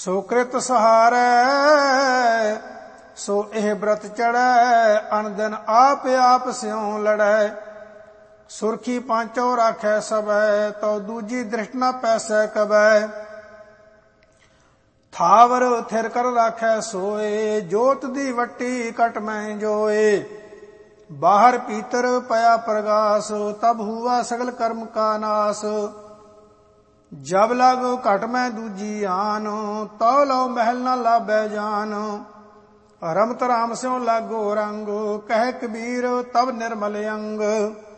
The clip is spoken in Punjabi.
ਸੋ ਕ੍ਰਿਤ ਸਹਾਰੈ ਸੋ ਇਹ ਬ੍ਰਤ ਚੜੈ ਅਨ ਦਿਨ ਆਪ ਆਪ ਸਿਉ ਲੜੈ ਸੁਰਖੀ ਪਾਂਚੋ ਰਾਖੈ ਸਭੈ ਤਉ ਦੂਜੀ ਦ੍ਰਿਸ਼ਟ ਨ ਪੈਸੈ ਕਬੈ ਥਾਵਰ ਥਿਰ ਕਰ ਰਾਖੈ ਸੋਏ ਜੋਤ ਦੀ ਵੱਟੀ ਕਟ ਮੈਂ ਜੋਏ ਬਾਹਰ ਭੀਤਰ ਪਿਆ ਪ੍ਰਗਾਸ ਤਬ ਹੁਆ ਸਗਲ ਕਰਮ ਕਾ ਨਾਸ ਜਬ ਲਾਗੋ ਘਟ ਮੈਂ ਦੂਜੀ ਆਨ ਤਉ ਲਉ ਮਹਿਲ ਨ ਲਾਭੈ ਜਾਨ ਰਮਤ ਰਾਮ ਸਿਉ ਲਾਗੋ ਰੰਗ ਕਹਿ ਕਬੀਰ ਤਬ ਨਿਰਮਲ ਅੰਗ